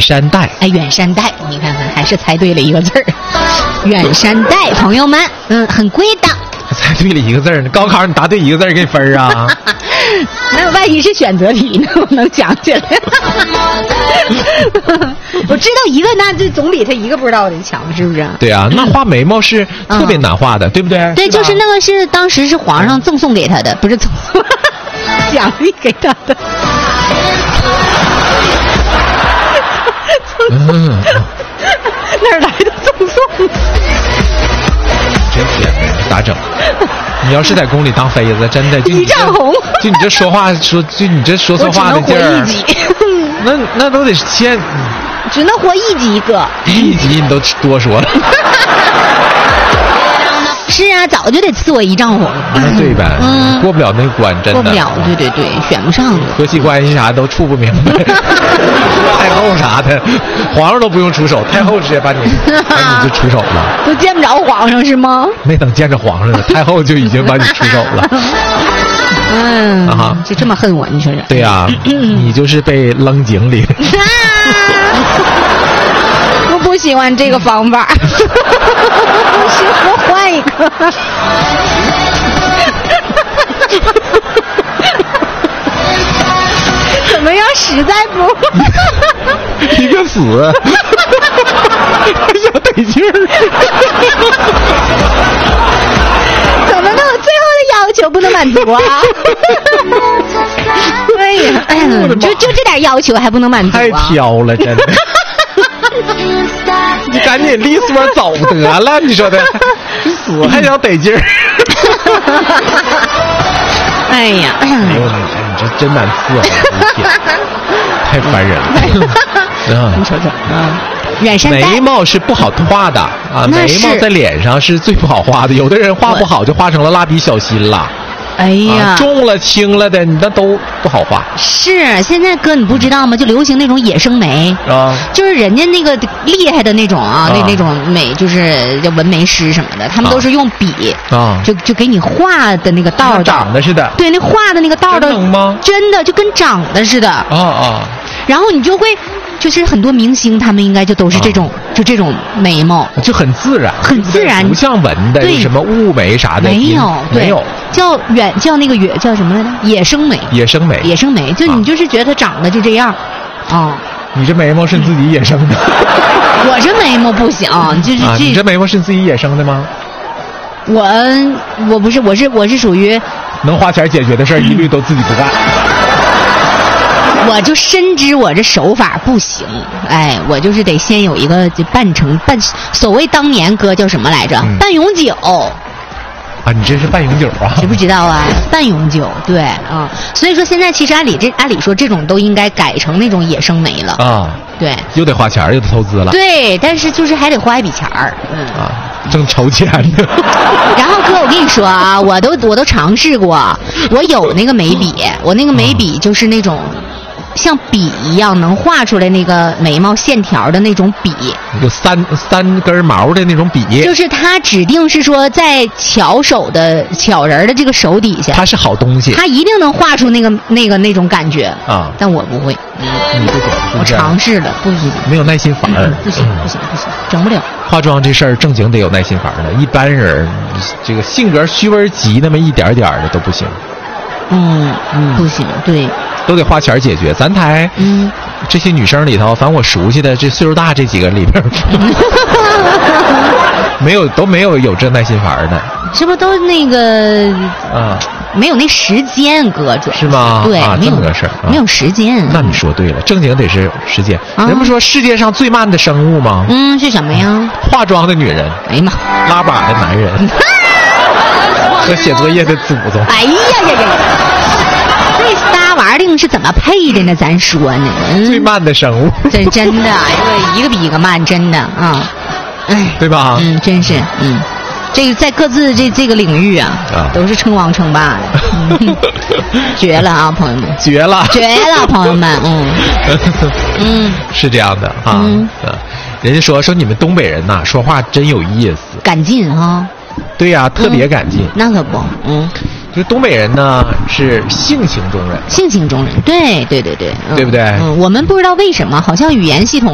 山带。 哎，远山带，你看看，还是猜对了一个字儿。远山带，朋友们，很贵的。 猜对了一个字儿呢，高考你答对一个字儿给分啊？ 那万一是选择题呢？我能想起来。我知道一个，那这总比他一个不知道的强，是不是？ 对啊，那画眉毛是特别难画的，对不对？ 对，就是那个是当时是皇上赠送给他的，不是赠送，奖励给他的。哪儿来的赠送？ 真天哪，咋整？你要是在宫里当妃子，真的一丈红， 就你这说话说，就你这说错话的劲儿，那都得先， 只能活一集一个， 一集你都多说了。 是啊，早就得赐我一丈红。 对呗，过不了那关，真的过不了。对，选不上的， 婆媳关系啥都处不明白。太后啥的，皇上都不用出手，太后直接把你就出手了。 都见不着皇上是吗？ 没等见着皇上呢，太后就已经把你出手了。 就这么恨我，你说是？ 对呀，你就是被扔井里。 我不喜欢这个方法，我换一个。怎么样？实在不？ 一个死，还想得劲儿。 怎么的？我最后的要求不能满足啊！哎呀，就这点要求还不能满足啊？ 太挑了，真的。你赶紧利索走得了，你说的，死还想得劲儿。 哎呀， 哎呦，你这真难伺候，太烦人了。 你瞅瞅啊，远山带眉毛是不好画的啊，眉毛在脸上是最不好画的，有的人画不好就画成了蜡笔小新了。 哎呀， 重了轻了的，你那都不好画。 是，现在哥你不知道吗？就流行那种野生眉啊，就是人家那个厉害的那种啊，那种美就是叫纹眉师什么的，他们都是用笔啊，就给你画的那个道长的似的。 对，那画的那个道的， 真能吗？ 真的就跟长的似的。然后你就会。就是很多明星，他们应该就都是这种，就这种眉毛， 就很自然， 很自然， 不像纹的，有什么雾眉啥的， 没有，叫那个叫什么来着？野生眉，就你就是觉得它长得就这样， 你这眉毛是自己野生的？ 我这眉毛不行，就是你这眉毛是自己野生的吗？ 我不是，我是属于能花钱解决的事儿，一律都自己不干。 我就深知我这手法不行，哎，我就是得先有一个就所谓当年哥叫什么来着？半永久。 啊，你这是半永久啊？ 知不知道啊？半永久，对啊。所以说现在其实按理说这种都应该改成那种野生眉了啊。对， 又得花钱，又得投资了。 对，但是就是还得花一笔钱儿， 正筹钱呢。 然后哥，我跟你说啊，我都尝试过，我有那个眉笔，我那个眉笔就是那种。像笔一样能画出来那个眉毛线条的那种笔， 有三根毛的那种笔， 就是它指定是说在巧人的这个手底下， 它是好东西， 它一定能画出那种感觉啊，但我不会， 你不懂， 我尝试了，不行， 没有耐心法儿， 不行，整不了。 化妆这事儿正经得有耐心法儿的，一般人这个性格虚温急那么一点点的都不行。 不行，对， 都得花钱解决。咱台这些女生里头，反正我熟悉的这岁数大这几个里边，都没有这耐心法的， 是不是都那个没有那时间哥主要是吗？ 对， 这么个事儿， 没有时间。 那你说对了，正经得是时间。人不说世界上最慢的生物吗？ 是什么呀？ 化妆的女人。 哎呀妈， 拉粑的男人。和写作业的祖宗。 哎呀！这仨玩意儿是怎么配的呢？咱说呢， 最慢的生物， 真的，一个比一个慢，真的啊， 对吧？ 真是，这个在各自这个领域啊，都是称王称霸的，绝了啊，朋友们， 绝了， 朋友们， 是这样的啊，人家说你们东北人呐，说话真有意思， 赶劲啊。 对呀，特别赶劲。 那可不， 就东北人呢是性情中人， 对，对不对？ 我们不知道为什么，好像语言系统